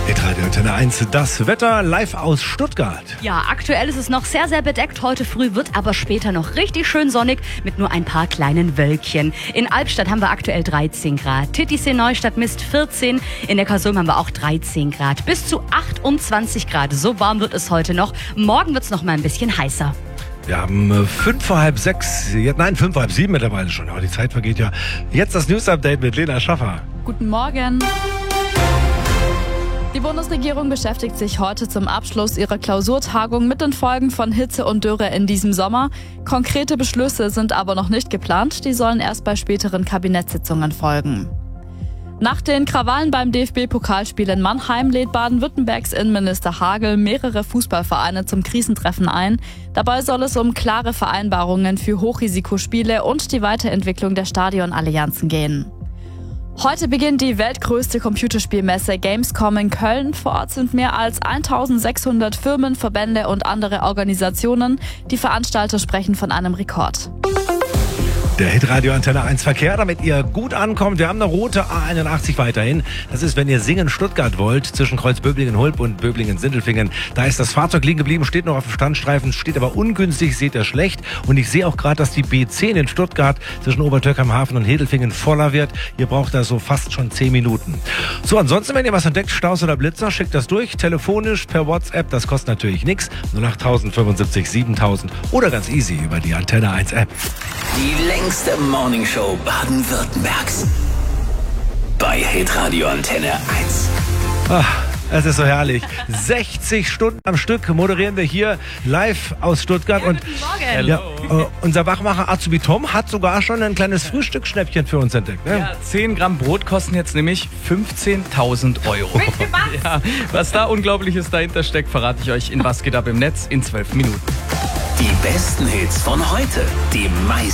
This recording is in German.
Hitradio Antenne 1, das Wetter live aus Stuttgart. Ja, aktuell ist es noch sehr, sehr bedeckt. Heute früh wird aber später noch richtig schön sonnig mit nur ein paar kleinen Wölkchen. In Albstadt haben wir aktuell 13 Grad. Titisee Neustadt misst 14. In der Kasum haben wir auch 13 Grad. Bis zu 28 Grad. So warm wird es heute noch. Morgen wird es noch mal ein bisschen heißer. Wir haben 5:30 mittlerweile schon. Aber die Zeit vergeht ja. Jetzt das News-Update mit Lena Schaffer. Guten Morgen. Die Bundesregierung beschäftigt sich heute zum Abschluss ihrer Klausurtagung mit den Folgen von Hitze und Dürre in diesem Sommer. Konkrete Beschlüsse sind aber noch nicht geplant. Die sollen erst bei späteren Kabinettssitzungen folgen. Nach den Krawallen beim DFB-Pokalspiel in Mannheim lädt Baden-Württembergs Innenminister Hagel mehrere Fußballvereine zum Krisentreffen ein. Dabei soll es um klare Vereinbarungen für Hochrisikospiele und die Weiterentwicklung der Stadionallianzen gehen. Heute beginnt die weltgrößte Computerspielmesse Gamescom in Köln. Vor Ort sind mehr als 1600 Firmen, Verbände und andere Organisationen. Die Veranstalter sprechen von einem Rekord. Der Hitradio Antenne 1 Verkehr, damit ihr gut ankommt. Wir haben eine rote A81 weiterhin. Das ist, wenn ihr Singen Stuttgart wollt, zwischen Kreuzböblingen-Hulb und Böblingen-Sindelfingen. Da ist das Fahrzeug liegen geblieben, steht noch auf dem Standstreifen, steht aber ungünstig, seht ihr schlecht. Und ich sehe auch gerade, dass die B10 in Stuttgart zwischen Obertürkheimhafen und Hedelfingen voller wird. Ihr braucht da so fast schon 10 Minuten. So, ansonsten, wenn ihr was entdeckt, Staus oder Blitzer, schickt das durch, telefonisch, per WhatsApp. Das kostet natürlich nichts. 08000 75 7000 oder ganz easy über die Antenne 1 App. Die längste Morningshow Baden-Württembergs. Bei Hitradio Antenne 1. Ach, es ist so herrlich. 60 Stunden am Stück moderieren wir hier live aus Stuttgart. Ja, und guten Morgen. ja, unser Wachmacher Azubi Tom hat sogar schon ein kleines Frühstücksschnäppchen für uns entdeckt. Ne? Ja, 10 Gramm Brot kosten jetzt nämlich 15.000 Euro. Ja, was da Unglaubliches dahinter steckt, verrate ich euch in Was geht ab im Netz in 12 Minuten. Die besten Hits von heute. Die meisten